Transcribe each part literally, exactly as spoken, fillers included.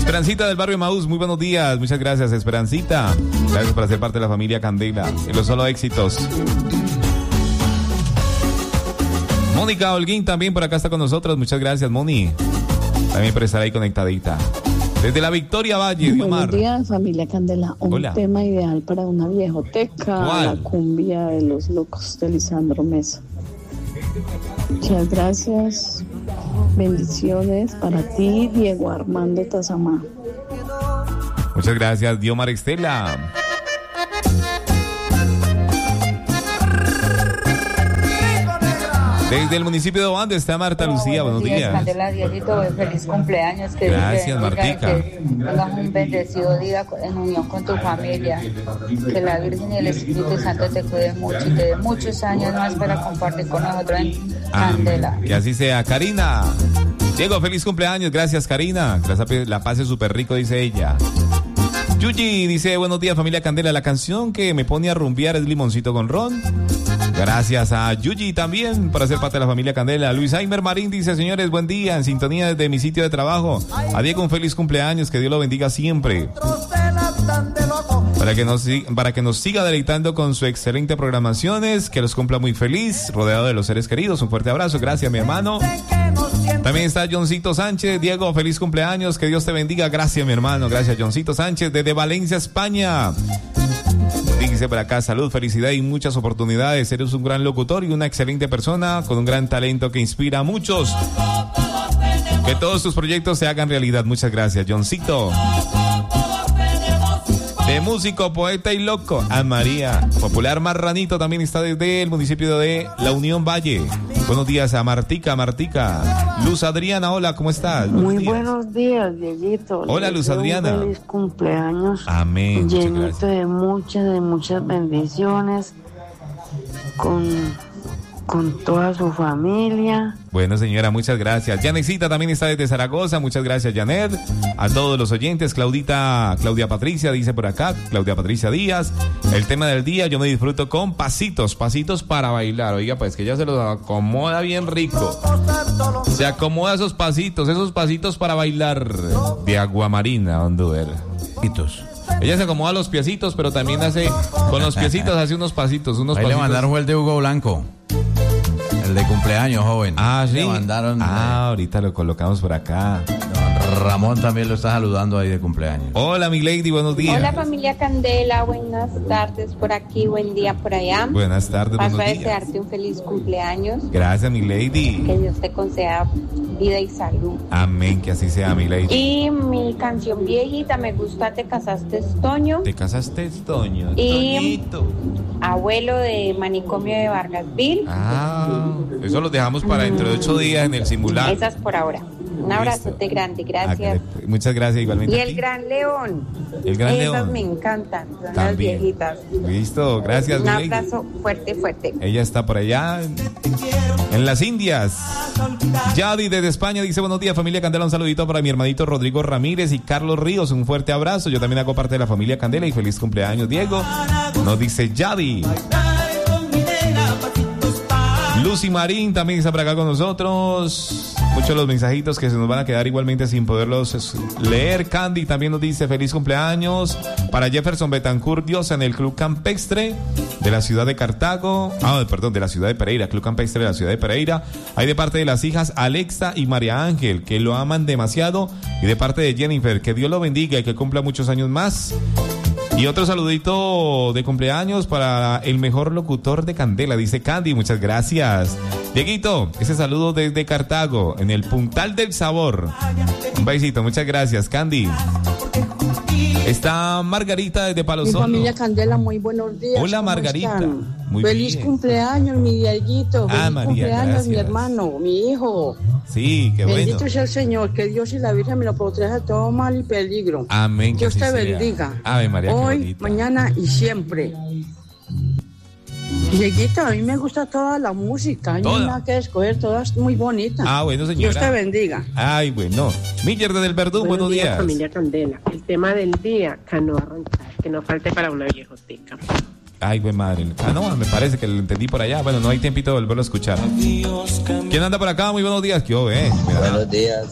Esperancita del barrio Maús, muy buenos días. Muchas gracias, Esperancita. Gracias por ser parte de la familia Candela. En los solo éxitos. Mónica Holguín también por acá está con nosotros. Muchas gracias, Moni. También por estar ahí conectadita. Desde la Victoria Valle, Diomar. Buenos días, familia Candela. Un Hola. tema ideal para una viejoteca. ¿Cuál? La cumbia de los locos de Lisandro Mesa. Muchas gracias. Bendiciones para ti, Diego Armando Tazamá. Muchas gracias, Diomar Estela. Desde el municipio de Obando está Marta Hola, Lucía, buenos, buenos días. días. Candela, Dieguito, feliz cumpleaños. Que Gracias, Martica. Que tengas un bendecido día en unión con tu familia. Que la Virgen y el Espíritu Santo te cuiden mucho y te dé muchos años más para compartir con nosotros en Candela. Amén. Que así sea. Karina. Diego, feliz cumpleaños. Gracias, Karina. Que la pase súper rico, dice ella. Yuji dice, buenos días, familia Candela. La canción que me pone a rumbear es Limoncito con Ron. Gracias a Yuji también por hacer parte de la familia Candela. Luis Aimer Marín dice, señores, buen día, en sintonía desde mi sitio de trabajo. A Diego un feliz cumpleaños, que Dios lo bendiga siempre. Para que nos, para que nos siga deleitando con su excelente programaciones, que los cumpla muy feliz, rodeado de los seres queridos. Un fuerte abrazo, gracias mi hermano. También está Johncito Sánchez. Diego, feliz cumpleaños, que Dios te bendiga. Gracias mi hermano, gracias Johncito Sánchez desde Valencia, España. Dice por acá, salud, felicidad y muchas oportunidades. Eres un gran locutor y una excelente persona con un gran talento que inspira a muchos. Que todos tus proyectos se hagan realidad. Muchas gracias, Johncito. De músico, poeta y loco, a María. Popular Marranito también está desde el municipio de La Unión Valle. Buenos días a Martica, Martica. Luz Adriana, hola, ¿cómo estás? Buenos Muy días. Buenos días, Dieguito. Hola, Luz Adriana. Un feliz cumpleaños. Amén. Llenito de muchas, de muchas bendiciones. Con... con toda su familia. Bueno, señora, muchas gracias. Janexita también está desde Zaragoza. Muchas gracias, Janet. A todos los oyentes. Claudita, Claudia Patricia dice por acá. Claudia Patricia Díaz. El tema del día, yo me disfruto con pasitos. Pasitos para bailar. Oiga, pues que ya se los acomoda bien rico. Se acomoda esos pasitos. Esos pasitos para bailar. De Aguamarina, Honduras. Pasitos. Ella se acomoda los piecitos, pero también hace, con los piecitos hace unos pasitos, unos Ahí pasitos. le mandaron el de Hugo Blanco. El de cumpleaños, joven. Ah, sí. Le mandaron. Ah, ahorita lo colocamos por acá. Don Ramón también lo está saludando ahí de cumpleaños. Hola, mi lady, buenos días. Hola, familia Candela, buenas tardes por aquí, buen día por allá. Buenas tardes, Paso buenos a días. desearte un feliz cumpleaños. Gracias, mi lady. Que Dios te conceda vida y salud. Amén, que así sea, mi lady. Y mi canción viejita, me gusta Te casaste, Toño. Te casaste, Toño. Y Toñito. Abuelo de Manicomio de Vargasville. Ah, eso lo dejamos para dentro de ocho días en el simulacro. Esas por ahora. Un abrazote grande, gracias. Ah, muchas gracias, igualmente. Y el Gran León. El Gran Esas León. me encantan, son También. las viejitas. Listo, gracias, Un mi lady. abrazo fuerte, fuerte. Ella está por allá en, en las Indias. Yadi desde España dice, buenos días, familia Candela, un saludito para mi hermanito Rodrigo Ramírez y Carlos Ríos, un fuerte abrazo. Yo también hago parte de la familia Candela y feliz cumpleaños, Diego. Nos dice Yadi. Lucy Marín también está por acá con nosotros. Muchos de los mensajitos que se nos van a quedar igualmente sin poderlos leer. Candy también nos dice feliz cumpleaños para Jefferson Betancourt Diosa en el Club Campestre de la ciudad de Cartago. Ah, perdón, de la ciudad de Pereira. Club Campestre de la ciudad de Pereira. Hay de parte de las hijas Alexa y María Ángel, que lo aman demasiado. Y de parte de Jennifer, que Dios lo bendiga y que cumpla muchos años más. Y otro saludito de cumpleaños para el mejor locutor de Candela, dice Candy, muchas gracias. Dieguito, ese saludo desde Cartago, en el Puntal del Sabor. Un besito, muchas gracias, Candy. Está Margarita desde Palo Mi Hondo. familia Candela, muy buenos días. Hola, ¿cómo Margarita. están? Muy Feliz bien. cumpleaños, mi Dieguito. Feliz Ah, María, cumpleaños, gracias. mi hermano, mi hijo. Sí, qué bueno. Bendito sea el Señor, que Dios y la Virgen me lo proteja de todo mal y peligro. Amén. que Dios así te sea. bendiga. Ave María, qué hoy, bonita. mañana y siempre. Dieguito, a mí me gusta toda la música. No ¿Toda? hay nada que escoger, todas muy bonitas. Ah, bueno, señora. Dios te bendiga. Ay, bueno. Miller del Verdú, buenos, días. Familia Candela. El tema del día, Canoa Ronchar, que no falte para una viejoteca. Ay, buen madre. Ah, no, me parece que lo entendí por allá. Bueno, no hay tiempito de volverlo a escuchar. ¿Quién anda por acá? Muy buenos días. ¿Qué hubo, eh? Mira. Buenos días.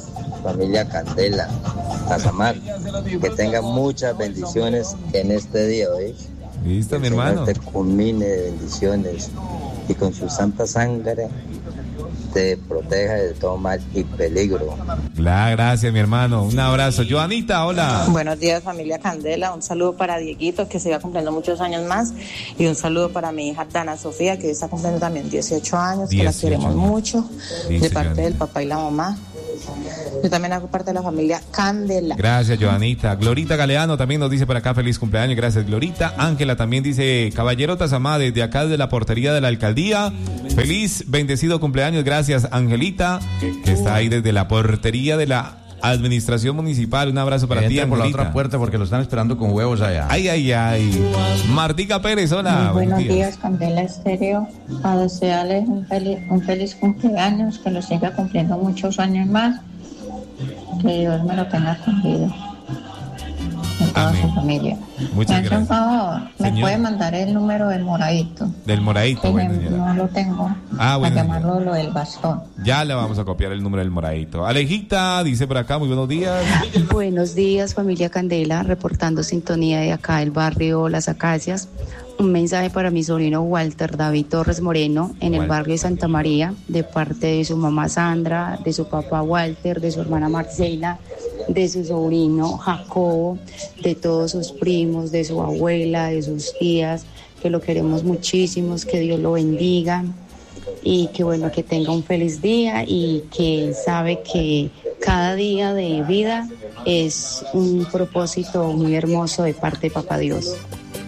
familia Candela, Casamar. Que tengan muchas bendiciones en este día, ¿oí? Listo, mi hermano. Que te culmine de bendiciones y con su santa sangre te proteja de todo mal y peligro. La gracias, mi hermano. Un abrazo. Joanita, hola. Buenos días, familia Candela. Un saludo para Dieguito, que siga cumpliendo muchos años más. Y un saludo para mi hija Dana Sofía, que está cumpliendo también dieciocho años, que la queremos mucho, de parte del papá y la mamá. Yo también hago parte de la familia Candela. Gracias, Joanita. Glorita Galeano también nos dice por acá feliz cumpleaños. Gracias, Glorita. Ángela también dice, caballero Tazamá, desde acá de la portería de la alcaldía. Feliz, bendecido cumpleaños. Gracias, Angelita, que está ahí desde la portería de la administración municipal. Un abrazo para ti, Angelita. Por la otra puerta porque lo están esperando con huevos allá. Ay, ay, ay. Martica Pérez, hola. Muy buenos días, días, Candela Estéreo. A desearles un feliz, un feliz cumpleaños, que lo siga cumpliendo muchos años más. Que Dios me lo tenga con vida. Con toda Amén. Su familia. Muchas me gracias. Un favor, me Señor. Puede mandar el número del moradito. Del moradito, bueno, me, no lo tengo. Ah, bueno. Para llamarlo lo del bastón. Ya le vamos a copiar el número del moradito. Alejita dice por acá, muy buenos días. Buenos días, familia Candela, reportando sintonía de acá del barrio Las Acacias. Un mensaje para mi sobrino Walter David Torres Moreno en Walter. El barrio de Santa María, de parte de su mamá Sandra, de su papá Walter, de su hermana Marcela, de su sobrino Jacobo, de todos sus primos, de su abuela, de sus tías, que lo queremos muchísimo, que Dios lo bendiga y que bueno, que tenga un feliz día y que sabe que cada día de vida es un propósito muy hermoso de parte de Papá Dios.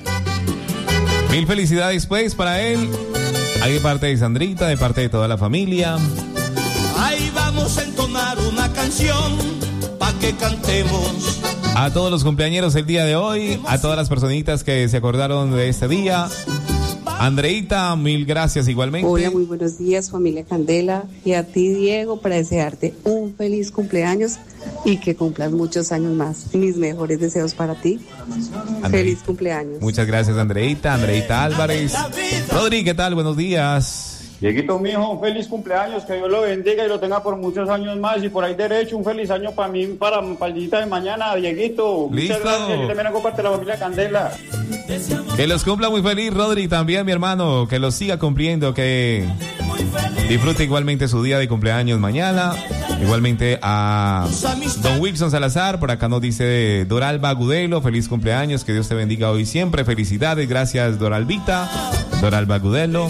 Mil felicidades pues para él. Ahí de parte de Sandrita, de parte de toda la familia. Ahí vamos a entonar una canción pa' que cantemos. A todos los cumpleañeros el día de hoy, a todas las personitas que se acordaron de este día. Andreita, mil gracias igualmente. Hola, muy buenos días, familia Candela. Y a ti, Diego, para desearte un feliz cumpleaños y que cumplas muchos años más. Mis mejores deseos para ti. Andreita. Feliz cumpleaños. Muchas gracias, Andreita. Andreita Álvarez. Rodri, ¿qué tal? Buenos días. Dieguito, mijo, un feliz cumpleaños, que Dios lo bendiga y lo tenga por muchos años más. Y por ahí derecho, un feliz año para mí, para, para el día de mañana, Dieguito. Listo. Muchas gracias, yo también hago parte de la familia Candela. Que los cumpla muy feliz, Rodri, también mi hermano, que los siga cumpliendo, que disfrute igualmente su día de cumpleaños mañana. Igualmente a Don Wilson Salazar, por acá nos dice Doralba Agudelo, feliz cumpleaños, que Dios te bendiga hoy siempre, felicidades, gracias Doralbita, Doralba Agudelo.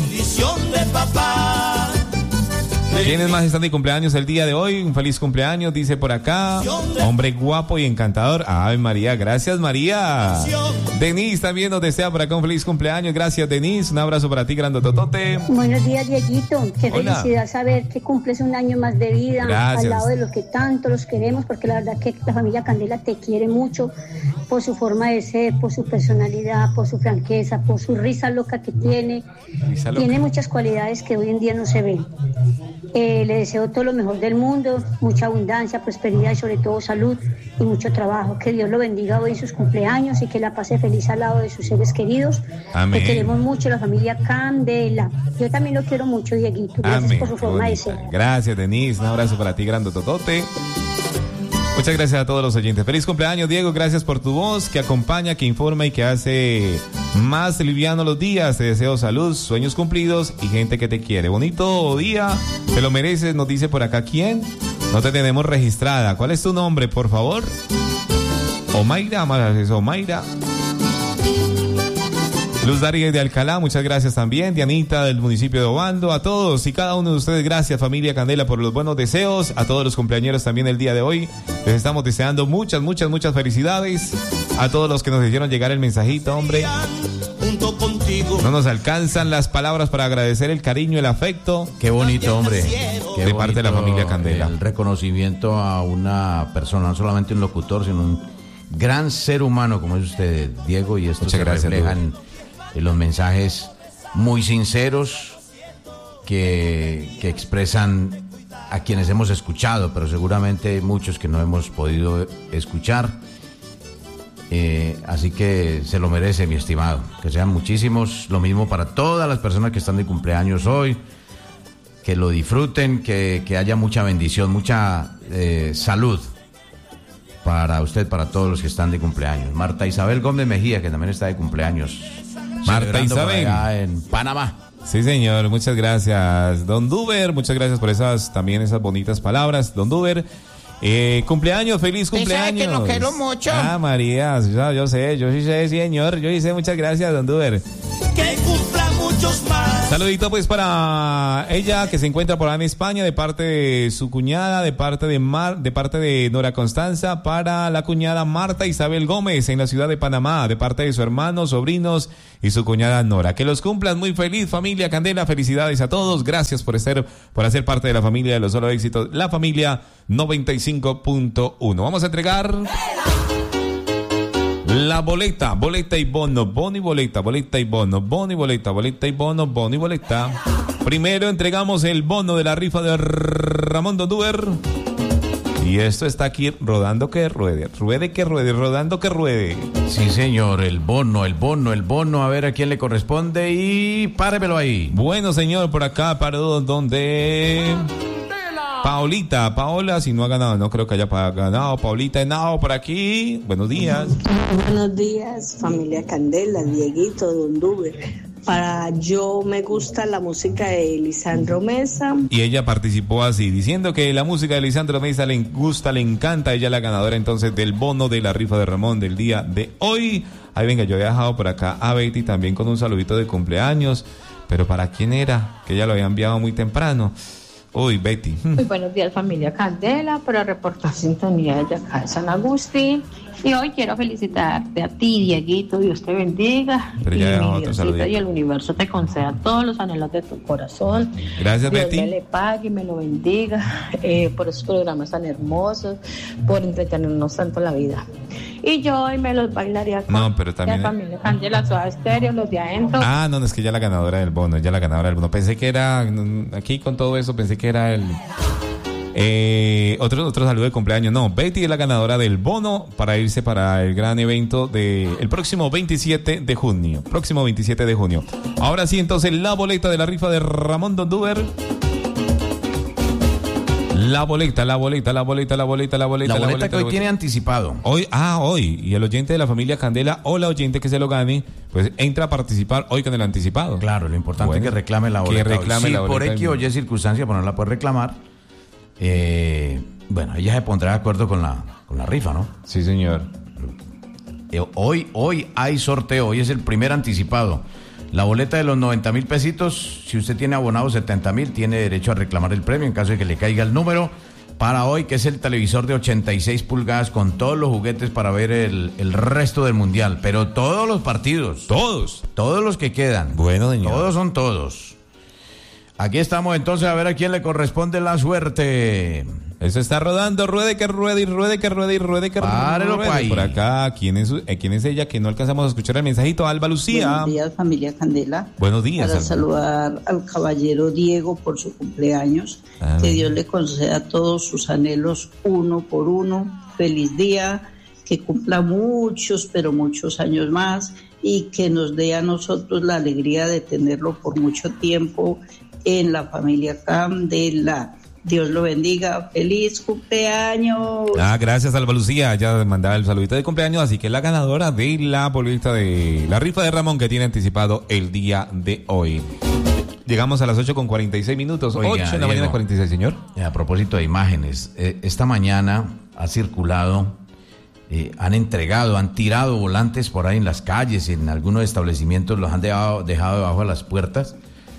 ¿Quiénes más están de cumpleaños el día de hoy? Un feliz cumpleaños, dice por acá. Hombre guapo y encantador. Ay, María, gracias, María. Denise también nos desea por acá un feliz cumpleaños. Gracias, Denise. Un abrazo para ti, grandototote. Buenos días, Dieguito. Qué Hola. Felicidad saber que cumples un año más de vida. Gracias. Al lado de los que tanto los queremos, porque la verdad que la familia Candela te quiere mucho por su forma de ser, por su personalidad, por su franqueza, por su risa loca que tiene. Risa loca. Tiene muchas cualidades que hoy en día no se ven. Eh, le deseo todo lo mejor del mundo, mucha abundancia, prosperidad y sobre todo salud y mucho trabajo. Que Dios lo bendiga hoy en sus cumpleaños y que la pase feliz al lado de sus seres queridos. Amén. Te queremos mucho, la familia Candela. Yo también lo quiero mucho, Dieguito. Gracias Amén. por su forma de ser. Gracias, Denise. Un abrazo para ti, grandototote. Muchas gracias a todos los oyentes. Feliz cumpleaños, Diego. Gracias por tu voz que acompaña, que informa y que hace más liviano los días. Te deseo salud, sueños cumplidos y gente que te quiere. Bonito día. Te lo mereces. Nos dice por acá quién. No te tenemos registrada. ¿Cuál es tu nombre, por favor? Omaira, más eso, Omaira. Luz Daríez de Alcalá, muchas gracias también. Dianita del municipio de Obando, a todos y cada uno de ustedes, gracias familia Candela por los buenos deseos. A todos los cumpleañeros también el día de hoy, les estamos deseando muchas, muchas, muchas felicidades. A todos los que nos hicieron llegar el mensajito, hombre. No nos alcanzan las palabras para agradecer el cariño, el afecto. Qué bonito, hombre. Qué de bonito parte de la familia Candela. El reconocimiento a una persona, no solamente un locutor, sino un gran ser humano como es usted, Diego, y esto Muchas se gracias, refleja en, en los mensajes muy sinceros que, que expresan a quienes hemos escuchado, pero seguramente muchos que no hemos podido escuchar. Eh, así que se lo merece, mi estimado. Que sean muchísimos. Lo mismo para todas las personas que están de cumpleaños hoy. que lo disfruten, que, que haya mucha bendición, mucha eh, salud para usted, para todos los que están de cumpleaños. Marta Isabel Gómez Mejía, que también está de cumpleaños. Marta Isabel. Allá en Panamá. Sí, señor, muchas gracias. Don Duber, muchas gracias por esas, también esas bonitas palabras. Don Duber, eh, cumpleaños, feliz cumpleaños. ¿Sabe que lo quiero mucho? Ah, María, yo, yo sé, yo sí sé, señor, yo sí sé, muchas gracias, don Duber. Que cumpla muchos más. Saludito pues para ella que se encuentra por ahí en España, de parte de su cuñada, de parte de Mar, de parte de Nora Constanza, para la cuñada Marta Isabel Gómez en la ciudad de Panamá, de parte de su hermano, sobrinos y su cuñada Nora. Que los cumplan muy feliz, familia Candela, felicidades a todos, gracias por estar, por hacer parte de la familia de los solo éxitos, la familia noventa y cinco punto uno. Vamos a entregar la boleta, boleta y bono, bono y boleta, boleta y bono, bono y boleta, boleta y bono, bono y boleta. Primero entregamos el bono de la rifa de Ramón Don Duber. Y esto está aquí rodando que ruede, ruede que ruede, rodando que ruede. Sí, señor, el bono, el bono, el bono, a ver a quién le corresponde y páremelo ahí. Bueno, señor, por acá, para donde... Paolita, Paola, si no ha ganado, no creo que haya ganado. Paolita Henao por aquí. Buenos días. Buenos días, familia Candela, Dieguito, Don Duber. Para yo me gusta la música de Lisandro Mesa. Y ella participó así, diciendo que la música de Lisandro Mesa le gusta, le encanta. Ella es la ganadora entonces del bono de la rifa de Ramón del día de hoy. Ahí venga, yo he dejado por acá a Betty también con un saludito de cumpleaños. Pero ¿para quién era? Que ella lo había enviado muy temprano. Uy, Betty. Muy buenos días, familia Candela, para reportar sintonía de acá de San Agustín. Y hoy quiero felicitarte a ti, Dieguito, Dios te bendiga. Pero y ya mi Diosito y el universo te conceda todos los anhelos de tu corazón. Gracias, Dios Betty. me le pague y me lo bendiga eh, por esos programas tan hermosos, por entretenernos tanto la vida. Y yo hoy me los bailaría con no, pero también... la familia Candela, Soda Stereo, los de adentro. Ah, no, no, es que ya la ganadora del bono, ya la ganadora del bono. Pensé que era, aquí con todo eso, pensé que era el... Eh, otro, otro saludo de cumpleaños. No, Betty es la ganadora del bono para irse para el gran evento de el próximo veintisiete de junio. Próximo veintisiete de junio. Ahora sí, entonces, la boleta de la rifa de Ramón Don Duber. La boleta, la boleta, la boleta, la boleta, la boleta. La boleta, la boleta que hoy tiene anticipado. Hoy, ah, hoy. Y el oyente de la familia Candela o la oyente que se lo gane, pues entra a participar hoy con el anticipado. Claro, lo importante bueno, es que reclame la boleta. Que reclame si la boleta. Por X o Y circunstancia, pues no la puede reclamar. Eh, bueno, ella se pondrá de acuerdo con la, con la rifa, ¿no? Sí, señor. Eh, hoy, hoy hay sorteo, hoy es el primer anticipado. La boleta de los noventa mil pesitos, si usted tiene abonado setenta mil, tiene derecho a reclamar el premio en caso de que le caiga el número. Para hoy, que es el televisor de ochenta y seis pulgadas con todos los juguetes para ver el, el resto del mundial. Pero todos los partidos. Todos. Todos los que quedan. Bueno, señor. Todos son todos. Aquí estamos entonces a ver a quién le corresponde la suerte. Eso está rodando, ruede que ruede y ruede que ruede y ruede que Párelo ruede. ahí. Por acá, ¿quién es, eh, ¿quién es ella? Que no alcanzamos a escuchar el mensajito. Alba Lucía. Buenos días, familia Candela. Buenos días. Para Alba. saludar al caballero Diego por su cumpleaños. Ah, que Dios le conceda todos sus anhelos uno por uno. Feliz día. Que cumpla muchos, pero muchos años más. Y que nos dé a nosotros la alegría de tenerlo por mucho tiempo en la familia Candela. Dios lo bendiga. ¡Feliz cumpleaños! Ah, gracias, Alba Lucía. Ya mandaba el saludito de cumpleaños, así que la ganadora de la boleta de la rifa de Ramón que tiene anticipado el día de hoy. Llegamos a las ocho con cuarenta y seis minutos. Oiga, ocho de la Diego, mañana, cuarenta y seis, señor. A propósito de imágenes, eh, esta mañana ha circulado, eh, han entregado, han tirado volantes por ahí en las calles, en algunos establecimientos los han dejado, dejado debajo de las puertas,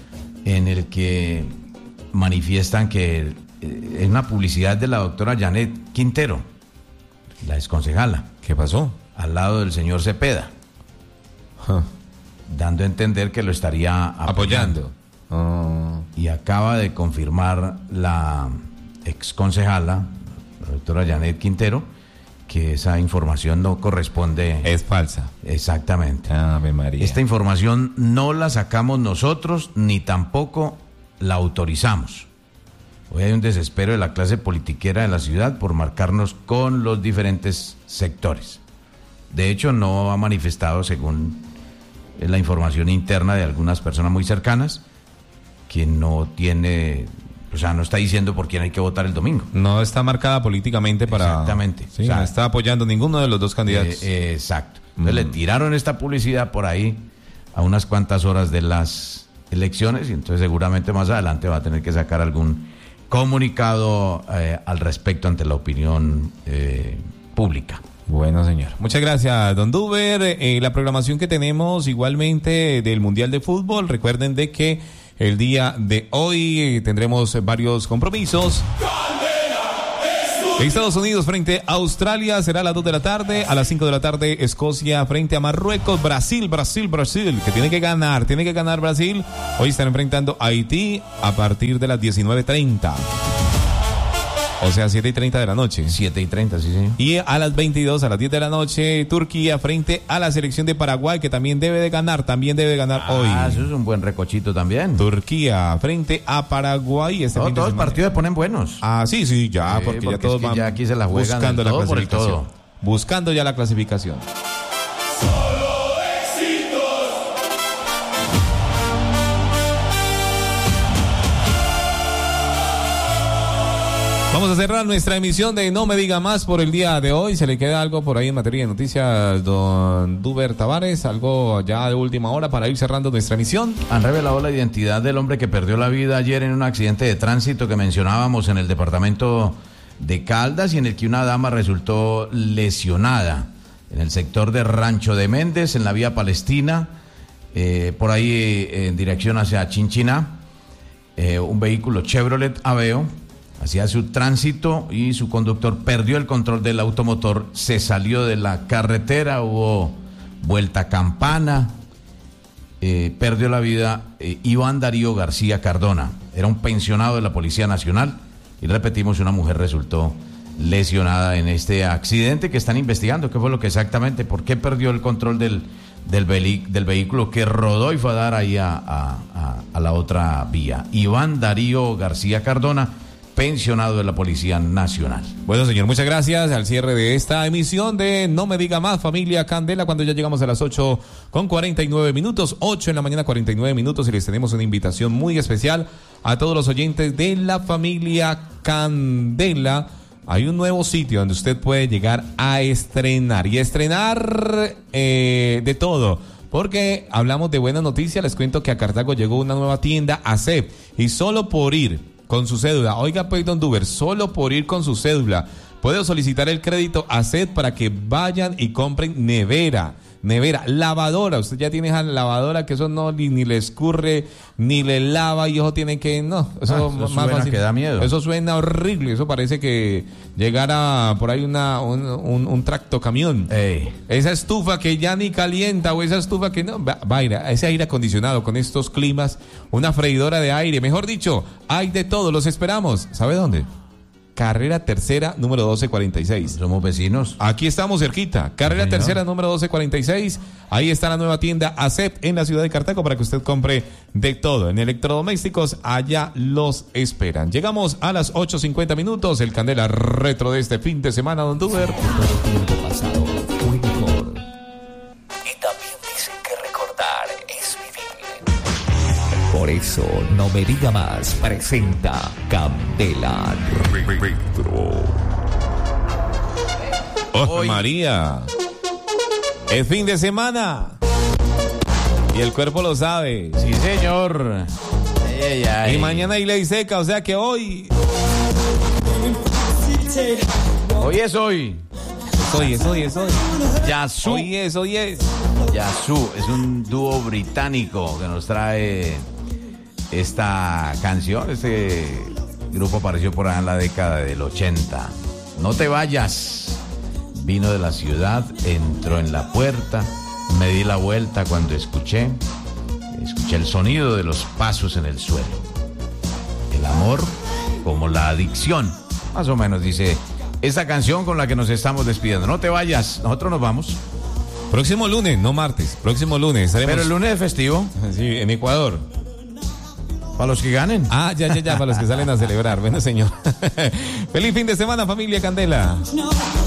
en el que manifiestan que eh, es una publicidad de la doctora Janet Quintero, la exconcejala. ¿Qué pasó? Al lado del señor Cepeda, huh. dando a entender que lo estaría apoyando. apoyando. Oh. Y acaba de confirmar la exconcejala, la doctora Janet Quintero, que esa información no corresponde. Es falsa. Exactamente. Ave María. Esta información no la sacamos nosotros, ni tampoco la autorizamos. Hoy hay un desespero de la clase politiquera de la ciudad por marcarnos con los diferentes sectores. De hecho, no ha manifestado, según la información interna de algunas personas muy cercanas, que no tiene, o sea, no está diciendo por quién hay que votar el domingo. No está marcada políticamente para... Exactamente. Sí, o sea, no está apoyando ninguno de los dos candidatos. Eh, eh, exacto. Entonces mm. le tiraron esta publicidad por ahí a unas cuantas horas de las elecciones y entonces seguramente más adelante va a tener que sacar algún comunicado eh, al respecto ante la opinión eh, pública. Bueno, señor. Muchas gracias, don Duber. Eh, la programación que tenemos igualmente del Mundial de Fútbol. Recuerden de que el día de hoy tendremos varios compromisos. Estados Unidos frente a Australia será a las dos de la tarde. A las cinco de la tarde, Escocia frente a Marruecos. Brasil, Brasil, Brasil, que tiene que ganar, tiene que ganar Brasil. Hoy están enfrentando a Haití a partir de las diecinueve treinta. O sea, siete y treinta de la noche. siete y treinta, sí, señor. Y a las veintidós, a las diez de la noche, Turquía frente a la selección de Paraguay, que también debe de ganar, también debe de ganar ah, hoy. Ah, eso es un buen recochito también. Turquía frente a Paraguay. Este no, fin de todos los semana. partidos se ponen buenos. Ah, sí, sí, ya, sí, porque, porque ya todos es que van ya aquí se la juegan buscando la todo clasificación. Por el todo. Buscando ya la clasificación. Vamos a cerrar nuestra emisión de No Me Diga Más por el día de hoy. ¿Se le queda algo por ahí en materia de noticias, don Duber Tavares? ¿Algo ya de última hora para ir cerrando nuestra emisión? Han revelado la identidad del hombre que perdió la vida ayer en un accidente de tránsito que mencionábamos en el departamento de Caldas y en el que una dama resultó lesionada en el sector de Rancho de Méndez, en la vía Palestina, eh, por ahí eh, en dirección hacia Chinchiná. Eh, un vehículo Chevrolet Aveo hacía su tránsito y su conductor perdió el control del automotor, se salió de la carretera, hubo vuelta campana, eh, perdió la vida eh, Iván Darío García Cardona, era un pensionado de la Policía Nacional y repetimos, una mujer resultó lesionada en este accidente que están investigando, qué fue lo que exactamente, por qué perdió el control del, del, veli, del vehículo que rodó y fue a dar ahí a, a, a, a la otra vía. Iván Darío García Cardona, pensionado de la Policía Nacional. Bueno, señor, muchas gracias. Al cierre de esta emisión de No Me Diga Más, familia Candela, cuando ya llegamos a las ocho con cuarenta y nueve minutos, ocho en la mañana, cuarenta y nueve minutos, y les tenemos una invitación muy especial a todos los oyentes de la familia Candela. Hay un nuevo sitio donde usted puede llegar a estrenar, y estrenar eh, de todo. Porque hablamos de buena noticia, les cuento que a Cartago llegó una nueva tienda, A C E P, y solo por ir con su cédula, oiga pues don Duber, solo por ir con su cédula, puede solicitar el crédito A C E P para que vayan y compren nevera, nevera, lavadora. Usted ya tiene esa lavadora que eso no ni, ni le escurre, ni le lava, y eso tiene que, no, eso, ah, eso más suena fácil. Que da miedo. Eso suena horrible, eso parece que llegara por ahí una un, un, un tractocamión. Ey. Esa estufa que ya ni calienta, o esa estufa que no, va, va ese aire acondicionado con estos climas, una freidora de aire, mejor dicho, hay de todo, los esperamos. ¿Sabe dónde? Carrera Tercera, número doce cuarenta y seis. Somos vecinos. Aquí estamos cerquita. Carrera sí, Tercera, número doce cuarenta y seis. Ahí está la nueva tienda A C E P en la ciudad de Cartago para que usted compre de todo. En electrodomésticos, allá los esperan. Llegamos a las ocho cincuenta minutos. El Candela Retro de este fin de semana, don Duber. Todo tiempo pasado fue mejor. Y también dicen que recordar es vivir. Por eso, No Me Diga Más presenta Candela Retro. ¡Oh, María! Es fin de semana. Y el cuerpo lo sabe. Sí, señor. Ay, ay, ay. Y mañana hay ley seca, o sea que hoy... Hoy es hoy. Hoy es hoy, es hoy. Yazoo. Hoy es, hoy es. Yazoo es un dúo británico que nos trae esta canción. Este grupo apareció por allá en la década del ochenta. No te vayas. Vino de la ciudad, entró en la puerta, me di la vuelta cuando escuché, escuché el sonido de los pasos en el suelo. El amor como la adicción, más o menos dice esta canción con la que nos estamos despidiendo. No te vayas, nosotros nos vamos. Próximo lunes, no martes, próximo lunes. Estaremos... Pero el lunes es festivo. Sí, en Ecuador. Para los que ganen. Ah, ya, ya, ya, para los que salen a celebrar. Bueno, señor. Feliz fin de semana, familia Candela.